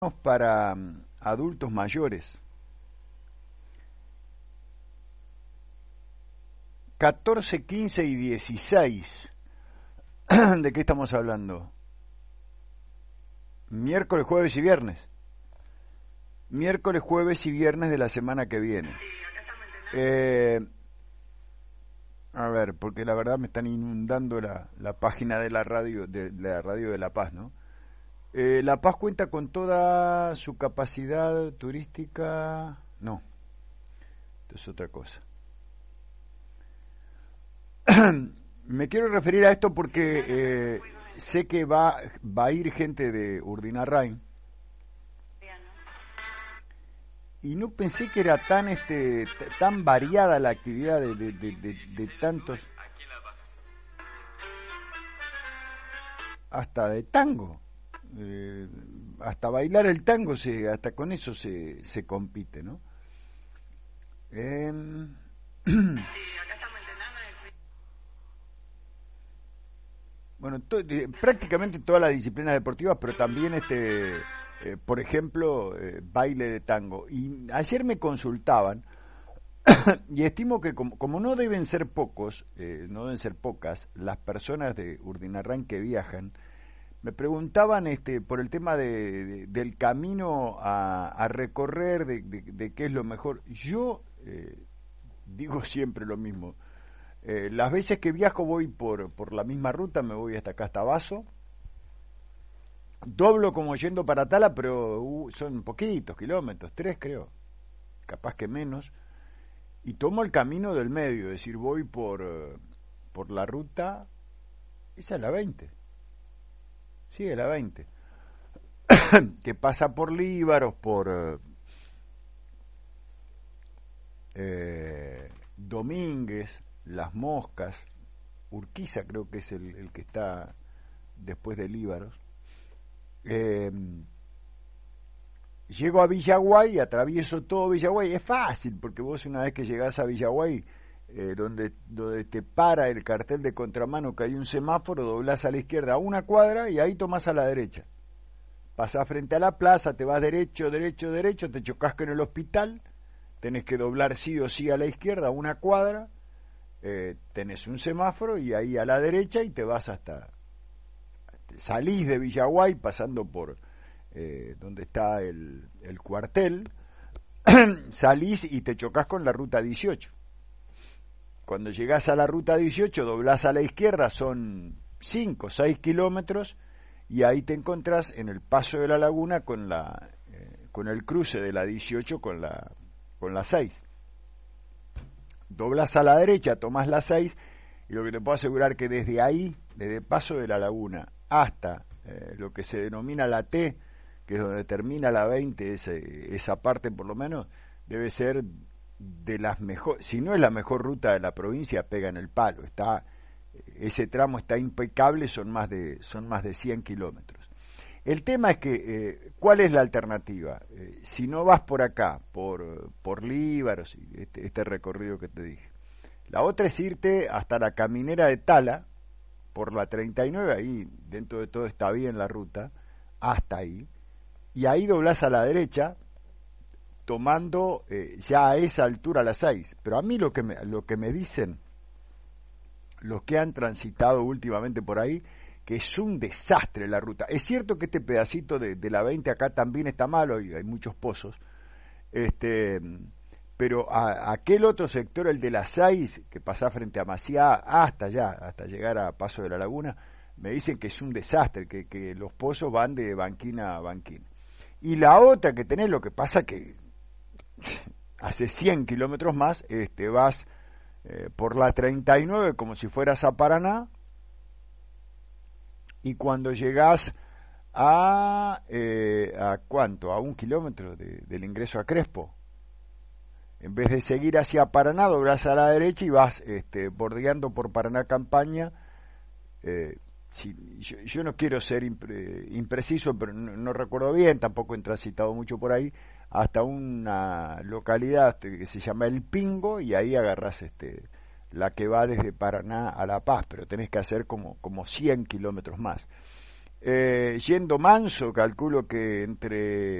para adultos mayores. 14, 15 y 16. ¿De qué estamos hablando? Miércoles, jueves y viernes. Miércoles, jueves y viernes de la semana que viene. A ver, porque la verdad me están inundando la página de la radio de La Paz, ¿no? La Paz cuenta con toda su capacidad turística. No, esto es otra cosa. Me quiero referir a esto porque sé que va a ir gente de Urdinarrain y no pensé que era tan variada la actividad de tantos, hasta de tango, hasta bailar el tango, hasta con eso se compite, ¿no? Bueno, prácticamente todas las disciplinas deportivas, pero también por ejemplo, baile de tango. Y ayer me consultaban y estimo que como no deben ser pocos, no deben ser pocas las personas de Urdinarrain que viajan, me preguntaban por el tema del camino a recorrer, de qué es lo mejor. Yo digo siempre lo mismo. Las veces que viajo voy por la misma ruta, me voy hasta acá, hasta Bazo. Doblo como yendo para Tala, pero son poquitos kilómetros, 3 creo, capaz que menos. Y tomo el camino del medio, es decir, voy por la ruta, esa es la 20. Sí, es la 20. Que pasa por Líbaros, por Domínguez, Las Moscas, Urquiza creo que es el que está después de Líbaros. Llego a Villaguay, atravieso todo Villaguay. Es fácil, porque vos una vez que llegás a Villaguay, donde te para el cartel de contramano, que hay un semáforo, doblás a la izquierda 1 cuadra y ahí tomás a la derecha. Pasás frente a la plaza, te vas derecho, derecho, derecho, te chocás con el hospital, tenés que doblar sí o sí a la izquierda 1 cuadra, tenés un semáforo y ahí a la derecha y te vas salís de Villaguay pasando por donde está el cuartel, salís y te chocás con la ruta 18. Cuando llegás a la ruta 18 doblás a la izquierda, son 5 o 6 kilómetros y ahí te encontrás en el paso de la laguna con el cruce de la 18 con la 6. Doblás a la derecha, tomás la 6 y lo que te puedo asegurar que desde ahí, desde paso de la laguna hasta lo que se denomina la T, que es donde termina la 20, esa parte por lo menos, debe ser de las mejores, si no es la mejor ruta de la provincia, pega en el palo. Ese tramo está impecable, son más de 100 kilómetros. El tema es que, ¿cuál es la alternativa? Si no vas por acá, por Líbaros, este recorrido que te dije, la otra es irte hasta la caminera de Tala, por la 39, ahí dentro de todo está bien la ruta, hasta ahí, y ahí doblás a la derecha, tomando ya a esa altura la 6. Pero a mí lo que me dicen los que han transitado últimamente por ahí, que es un desastre la ruta. Es cierto que este pedacito de la 20 acá también está malo, y hay muchos pozos, pero aquel otro sector, el de la 6, que pasa frente a Maciá, hasta llegar a Paso de la Laguna, me dicen que es un desastre, que los pozos van de banquina a banquina. Y la otra que tenés, lo que pasa que hace 100 kilómetros más, vas por la 39 como si fueras a Paraná, y cuando llegás ¿a cuánto? A 1 kilómetro del ingreso a Crespo, en vez de seguir hacia Paraná, doblás a la derecha y vas bordeando por Paraná Campaña. Yo no quiero ser impreciso, pero no recuerdo bien, tampoco he transitado mucho por ahí, hasta una localidad que se llama El Pingo, y ahí agarrás la que va desde Paraná a La Paz, pero tenés que hacer como 100 kilómetros más. Yendo manso, calculo que entre